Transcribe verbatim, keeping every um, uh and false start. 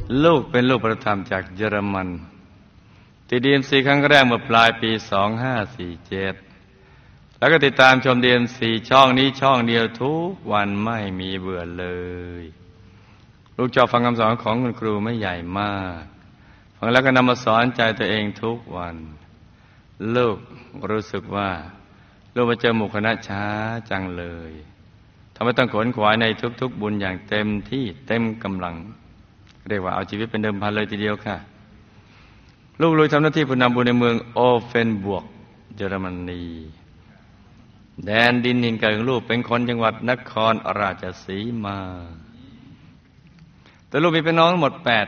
ลูกเป็นลูกประธรรมจากเยอรมันติด ดี เอ็ม ซี ครั้งแรกเมื่อปลายปี สองห้าสี่เจ็ด แล้วก็ติดตามชม ดี เอ็ม ซี ช่องนี้ช่องเดียวทุกวันไม่มีเบื่อเลยลูกชอบฟังคำสอนของคุณครูไม่ใหญ่มากฟังแล้วก็นำมาสอนใจตัวเองทุกวันลูกรู้สึกว่าลูกมาเจอหมู่คณะช้าจังเลยทำให้ต้องขวนขวายในทุกๆบุญอย่างเต็มที่เต็มกำลังเรียกว่าเอาชีวิตเป็นเดิมพันเลยทีเดียวค่ะลูกลุยทำหน้าที่ผู้นำบุญในเมืองโอเฟนบวกเยอรมนีแดนดินนินเกิดของลูกเป็นคนจังหวัดนครราชสีมาแต่ลูกมีพี่น้องทั้งหมดแปด